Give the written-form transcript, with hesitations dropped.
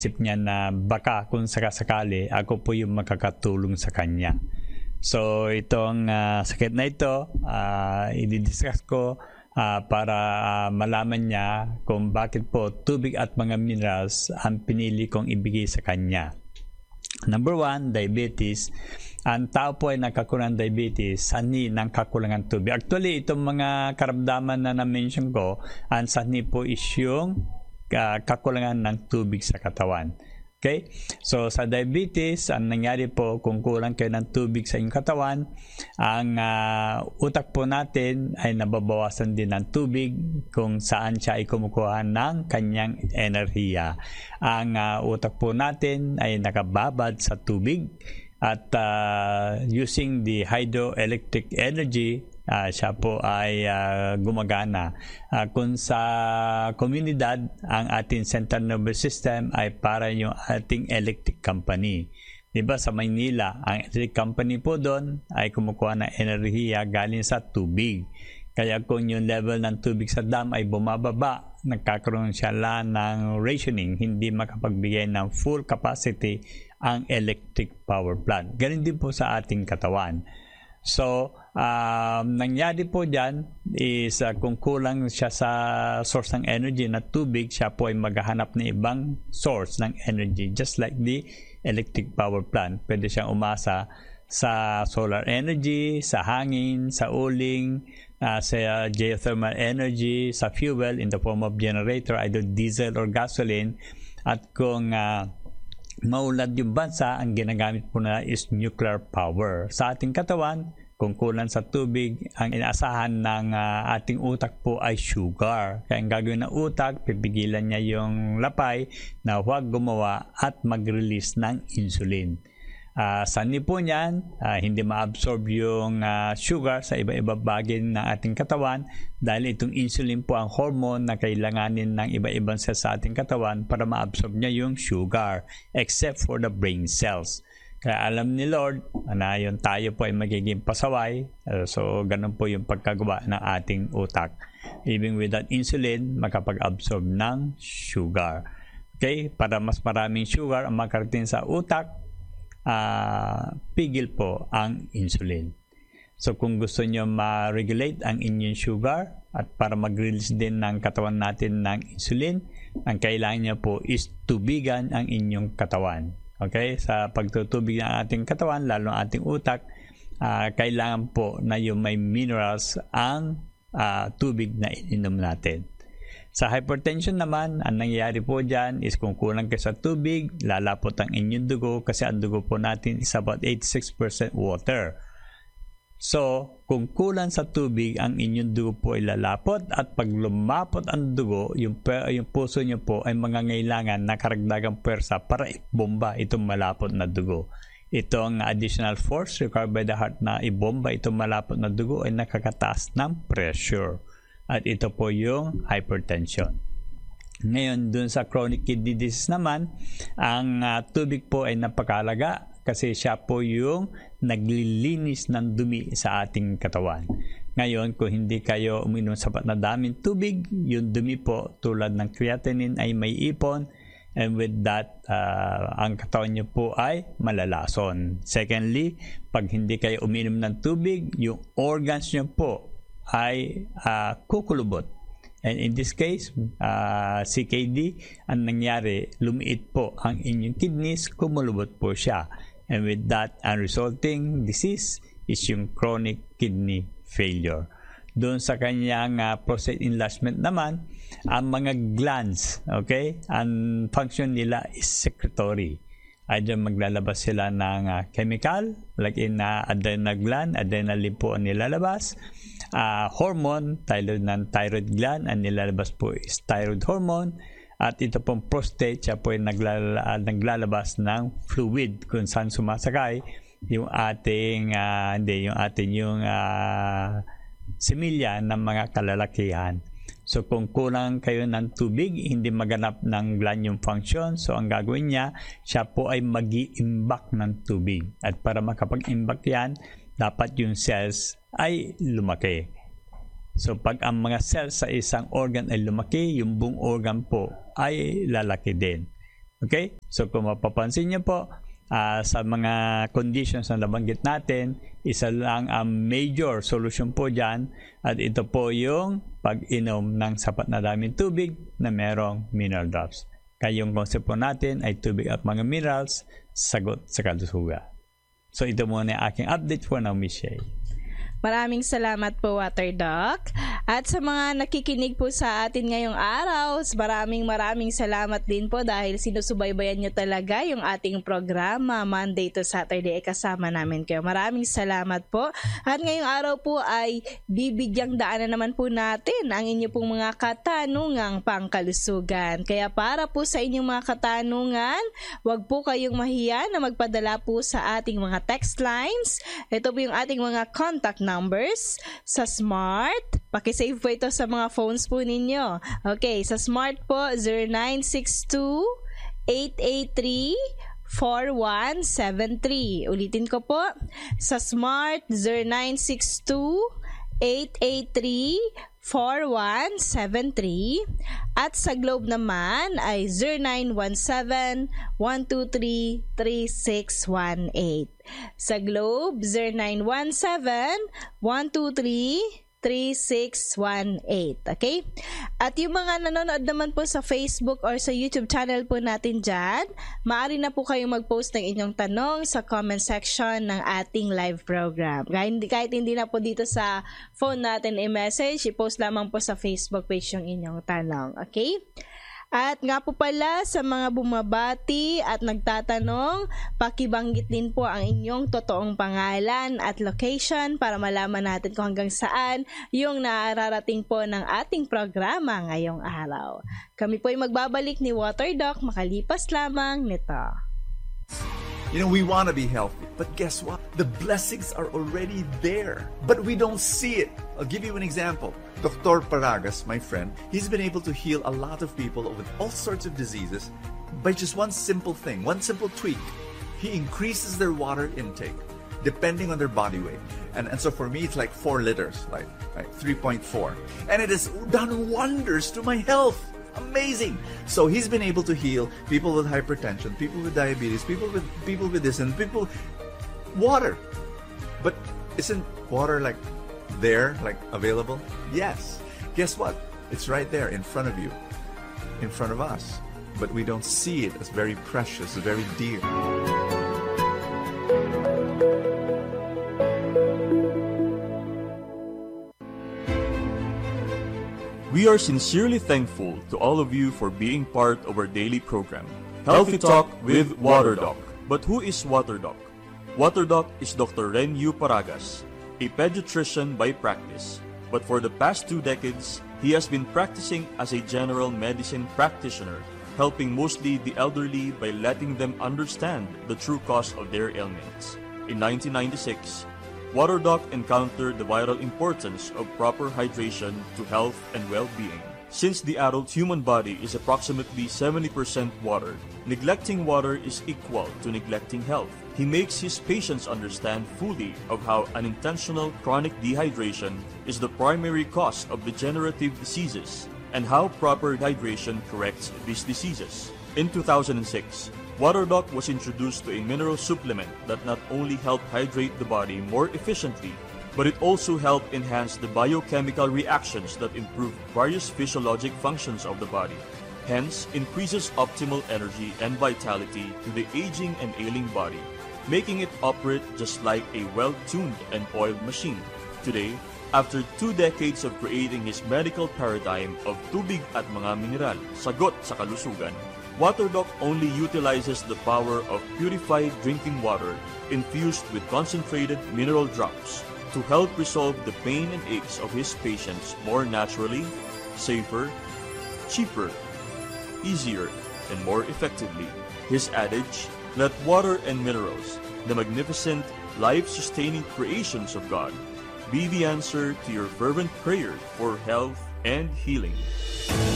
niya na baka kung sakasakali ako po yung makakatulong sa kanya. So itong sakit na ito, i-discuss ko para malaman niya kung bakit po tubig at mga minerals ang pinili kong ibigay sa kanya. Number 1, diabetes. Ang tao po ay nagkakaroon ng diabetes sanhi ng kakulangan tubig. Actually, itong mga karamdaman na na-mention ko, ang sanhi po is yung kakulangan ng tubig sa katawan. Okay? So, sa diabetes, ang nangyari po, kung kulang kayo ng tubig sa inyong katawan, ang utak po natin ay nababawasan din ng tubig kung saan siya ay kumukuha ng kanyang enerhiya. Ang utak po natin ay nakababad sa tubig at using the hydroelectric energy, siya po ay gumagana. Kung sa komunidad, ang ating central nervous system ay para yung ating electric company. Diba sa Maynila, ang electric company po doon ay kumukuha ng enerhiya galing sa tubig. Kaya kung yung level ng tubig sa dam ay bumababa, nagkakaroon siya ng rationing, hindi makapagbigay ng full capacity ang electric power plant. Ganun din po sa ating katawan. So, nangyari po dyan is kung kulang siya sa source ng energy na tubig, siya po ay maghahanap ng ibang source ng energy. Just like the electric power plant, pwede siyang umasa sa solar energy, sa hangin, sa uling, sa geothermal energy, sa fuel in the form of generator, either diesel or gasoline. At kung maulad yung bansa, ang ginagamit po na is nuclear power. Sa ating katawan, kung kulang sa tubig, ang inaasahan ng ating utak po ay sugar. Kaya ang gagawin ng utak, pipigilan niya yung lapay na huwag gumawa at mag-release ng insulin. Sanhi po niyan, hindi ma-absorb yung sugar sa iba-iba bagay ng ating katawan dahil itong insulin po ang hormone na kailanganin ng iba-ibang cells sa ating katawan para ma-absorb niya yung sugar except for the brain cells. Kaya alam ni Lord na yung tayo po ay magiging pasaway, so ganun po yung pagkagawa ng ating utak. Even without insulin, makapag-absorb ng sugar. Okay? Para mas maraming sugar ang makarating sa utak, pigil po ang insulin. So kung gusto nyo ma-regulate ang inyong sugar at para mag-release din ng katawan natin ng insulin, ang kailangan nyo po is tubigan ang inyong katawan. Okay? Sa pagtutubig ng ating katawan, lalo ang ating utak, kailangan po na yung may minerals ang tubig na ininom natin. Sa hypertension naman, ang nangyayari po dyan is kung kulang kayo sa tubig, lalapot ang inyong dugo kasi ang dugo po natin is about 86% water. So, kung kulang sa tubig, ang inyong dugo po ay lalapot at pag lumapot ang dugo, yung puso nyo po ay mangangailangan na karagdagang pwersa para ibomba itong malapot na dugo. Itong additional force required by the heart na ibomba itong malapot na dugo ay nakakataas ng pressure. At ito po yung hypertension. Ngayon, dun sa chronic kidney disease naman, ang tubig po ay napakahalaga kasi siya po yung naglilinis ng dumi sa ating katawan. Ngayon, kung hindi kayo uminom sapat na daming tubig, yung dumi po tulad ng creatinine ay may ipon, and with that, ang katawan nyo po ay malalason. Secondly, pag hindi kayo uminom ng tubig, yung organs nyo po ay kukulubot. And in this case, CKD, ang nangyari, lumiit po ang inyong kidneys, kumulubot po siya. And with that, ang resulting disease is yung chronic kidney failure. Doon sa kanyang prostate enlargement naman, ang mga glands, okay, ang function nila is secretory. Either maglalabas sila ng chemical, like in adrenal gland, adrenaline po ang nilalabas. Hormone, thyroid gland, ang nilalabas po is thyroid hormone. At ito pong prostate, siya po ay naglalabas ng fluid kung saan sumasakay yung ating similya ng mga kalalakihan. So kung kulang kayo ng tubig, hindi maganap ng gland yung function, so ang gagawin niya, siya po ay mag-iimbak ng tubig. At para makapag-imbak yan, dapat yung cells ay lumaki. So pag ang mga cells sa isang organ ay lumaki, yung buong organ po ay lalaki din. Okay? So kung mapapansin niyo po, sa mga conditions na nabanggit natin, isa lang ang major solution po dyan, at ito po yung pag-inom ng sapat na daming tubig na merong mineral drops. Kaya yung concept po natin ay tubig at mga minerals, sagot sa kalusugan. So ito muna yung aking update po ng Miss Shay. Maraming salamat po, Water Doc. At sa mga nakikinig po sa atin ngayong araw, maraming salamat din po dahil sinusubaybayan nyo talaga yung ating programa Monday to Saturday. Kasama namin kayo. Maraming salamat po. At ngayong araw po ay bibigyang daanan naman po natin ang inyo pong mga katanungang pangkalusugan. Kaya para po sa inyong mga katanungan, wag po kayong mahiya na magpadala po sa ating mga text lines. Ito po yung ating mga contact numbers sa Smart. Pakisave po ito sa mga phones po ninyo. Okay, sa Smart po 0962-883-4173. Ulitin ko po. Sa Smart 0962-883-4173. At sa Globe naman ay 0917-123-3618. Sa Globe, 0917-123-3618. Okay? At yung mga nanonood naman po sa Facebook or sa YouTube channel po natin dyan, maaari na po kayong mag-post ng inyong tanong sa comment section ng ating live program. Kahit hindi na po dito sa phone natin i-message, i-post lamang po sa Facebook page yung inyong tanong. Okay? At nga po pala sa mga bumabati at nagtatanong, pakibanggit din po ang inyong totoong pangalan at location para malaman natin kung hanggang saan yung nararating po ng ating programa ngayong araw. Kami po ay magbabalik ni Water Doc makalipas lamang nito. You know, we want to be healthy, but guess what? The blessings are already there, but we don't see it. I'll give you an example. Dr. Paragas, my friend, he's been able to heal a lot of people with all sorts of diseases by just one simple thing, one simple tweak. He increases their water intake depending on their body weight. And so for me, it's like 4 liters, like 3.4. And it has done wonders to my health. Amazing. So he's been able to heal people with hypertension, people with diabetes, people with this and people water. But isn't water like there, like available? Yes. Guess what? It's right there in front of you, in front of us. But we don't see it as very precious, very dear. We are sincerely thankful to all of you for being part of our daily program, Healthy Talk with Water Doc. But who is Water Doc? Water Doc is Dr. Renyu Paragas, a pediatrician by practice. But for the past 2 decades, he has been practicing as a general medicine practitioner, helping mostly the elderly by letting them understand the true cause of their ailments. In 1996, Water Doc encountered the vital importance of proper hydration to health and well-being. Since the adult human body is approximately 70% water, neglecting water is equal to neglecting health. He makes his patients understand fully of how unintentional chronic dehydration is the primary cause of degenerative diseases and how proper hydration corrects these diseases. In 2006, Water Doc was introduced to a mineral supplement that not only helped hydrate the body more efficiently, but it also helped enhance the biochemical reactions that improve various physiologic functions of the body, hence increases optimal energy and vitality to the aging and ailing body, making it operate just like a well-tuned and oiled machine. Today, after 2 decades of creating his medical paradigm of tubig at mga mineral, sagot sa kalusugan, Water Doc only utilizes the power of purified drinking water infused with concentrated mineral drops to help resolve the pain and aches of his patients more naturally, safer, cheaper, easier, and more effectively. His adage, "Let water and minerals, the magnificent, life-sustaining creations of God, be the answer to your fervent prayer for health and healing."